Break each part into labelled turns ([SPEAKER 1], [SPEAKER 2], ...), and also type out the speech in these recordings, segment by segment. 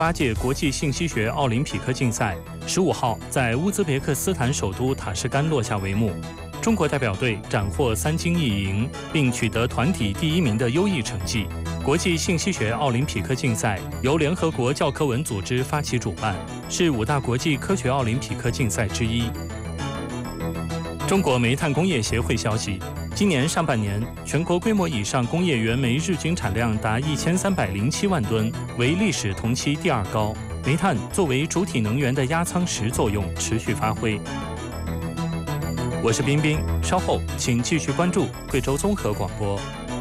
[SPEAKER 1] 8届国际信息学奥林匹克竞赛15号在乌兹别克斯坦首都塔什干落下帷幕。中国代表队斩获3金1银，并取得团体第1名的优异成绩。国际信息学奥林匹克竞赛由联合国教科文组织发起主办，是5大国际科学奥林匹克竞赛之一。中国煤炭工业协会消息，今年上半年全国规模以上工业原煤日均产量达1307万吨，为历史同期第2高。煤炭作为主体能源的压舱石作用持续发挥。我是彬彬，稍后请继续关注贵州综合广播。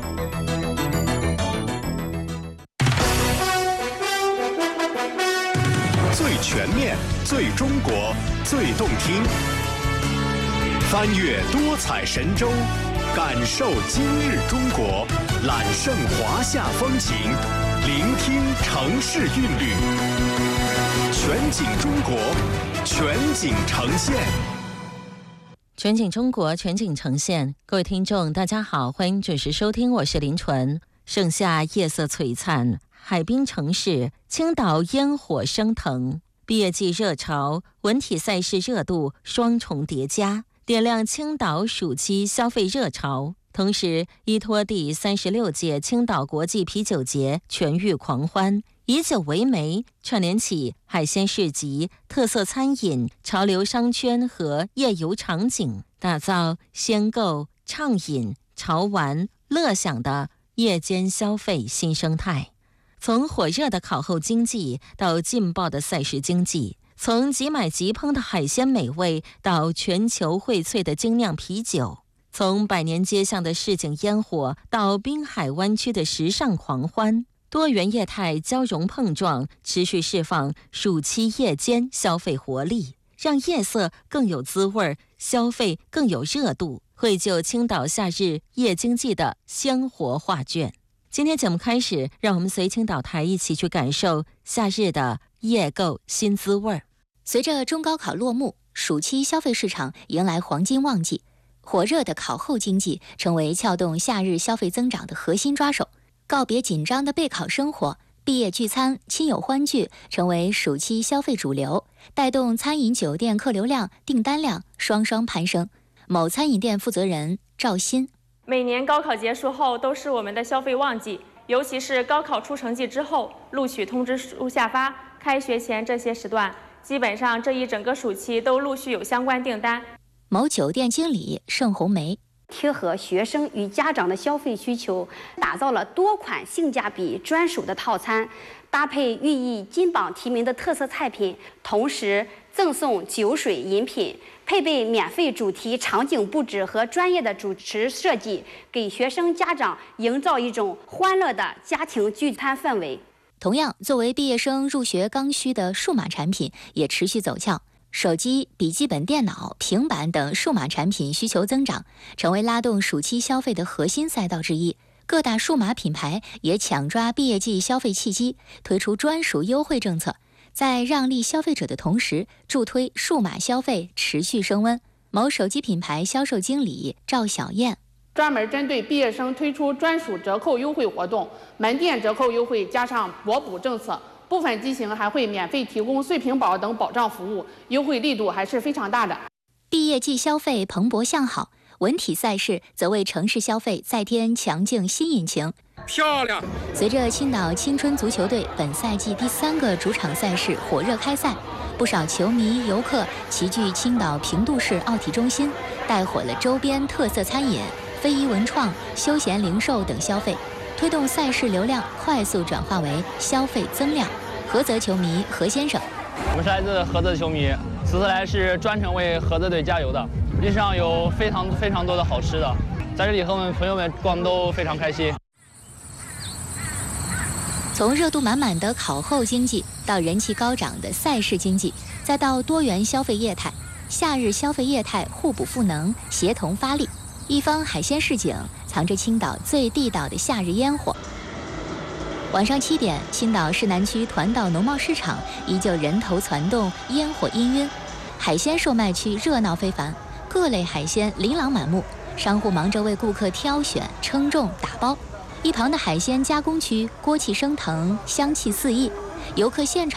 [SPEAKER 2] 最全面、最中国、最动听，翻越多彩神州，感受今日中国，揽胜华夏风情，聆听城市韵律，全景中国，全景呈现。
[SPEAKER 3] 全景中国，全景呈现。各位听众大家好，欢迎准时收听，我是林纯。盛夏夜色璀璨，海滨城市青岛烟火升腾，毕业季热潮、文体赛事热度双重叠加，点亮青岛暑期消费热潮。同时依托第36届青岛国际啤酒节全域狂欢，以酒为媒，串联起海鲜市集、特色餐饮、潮流商圈和夜游场景，打造鲜购、畅饮、潮玩、乐享的夜间消费新生态。从火热的烤后经济到劲爆的赛事经济，从即买即烹的海鲜美味到全球荟萃的精酿啤酒，从百年街巷的市井烟火到滨海湾区的时尚狂欢，多元业态交融碰撞，持续释放暑期夜间消费活力，让夜色更有滋味，消费更有热度，绘就青岛夏日夜经济的鲜活画卷。今天节目开始，让我们随青岛台一起去感受夏日的夜购新滋味。
[SPEAKER 4] 随着中高考落幕，暑期消费市场迎来黄金旺季，火热的考后经济成为撬动夏日消费增长的核心抓手。告别紧张的备考生活，毕业聚餐、亲友欢聚成为暑期消费主流，带动餐饮酒店客流量、订单量双双攀升。某餐饮店负责人赵鑫：
[SPEAKER 5] 每年高考结束后都是我们的消费旺季，尤其是高考出成绩之后，录取通知书下发，开学前这些时段，基本上这一整个暑期都陆续有相关订单。
[SPEAKER 4] 某酒店经理盛红梅：
[SPEAKER 6] 贴合学生与家长的消费需求，打造了多款性价比专属的套餐，搭配寓意金榜题名的特色菜品，同时赠送酒水饮品，配备免费主题场景布置和专业的主持设计，给学生家长营造一种欢乐的家庭聚餐氛围。
[SPEAKER 4] 同样，作为毕业生入学刚需的数码产品也持续走俏。手机、笔记本电脑、平板等数码产品需求增长，成为拉动暑期消费的核心赛道之一。各大数码品牌也抢抓毕业季消费契机，推出专属优惠政策，在让利消费者的同时，助推数码消费持续升温。某手机品牌销售经理赵小燕：
[SPEAKER 7] 专门针对毕业生推出专属折扣优惠活动，门店折扣优惠加上博补政策。部分机型还会免费提供碎屏保等保障服务，优惠力度还是非常大的。
[SPEAKER 4] 毕业季消费蓬勃向好，文体赛事则为城市消费再添强劲新引擎。
[SPEAKER 8] 漂亮！
[SPEAKER 4] 随着青岛青春足球队本赛季第3个主场赛事火热开赛，不少球迷游客齐聚青岛平度市奥体中心，带火了周边特色餐饮、非遗文创、休闲零售等消费，推动赛事流量快速转化为消费增量。菏泽球迷何先生：
[SPEAKER 9] 我们是来自菏泽的球迷，此次来是专程为菏泽队加油的。路上有非常多的好吃的，在这里和我们朋友们逛都非常开心。
[SPEAKER 4] 从热度满满的考后经济到人气高涨的赛事经济，再到多元消费业态，夏日消费业态互补赋能，协同发力。一方海鲜市井藏着青岛最地道的夏日烟火。晚上7点，青岛市南区团岛农贸市场依旧人头攒动，烟火氤氲。海鲜售卖区热闹非凡，各类海鲜琳琅满目，商户忙着为顾客挑选、称重、打包。一旁的海鲜加工区锅气升腾，香气四溢，游客现场